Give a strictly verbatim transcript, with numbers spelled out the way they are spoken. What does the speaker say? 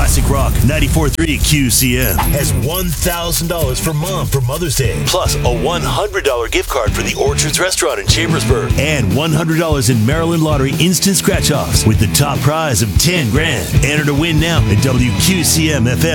Classic Rock ninety-four point three Q C M has one thousand dollars for Mom for Mother's Day, plus a one hundred dollars gift card for the Orchards Restaurant in Chambersburg, and one hundred dollars in Maryland Lottery instant scratch-offs with the top prize of ten grand. Enter to win now at W Q C M F M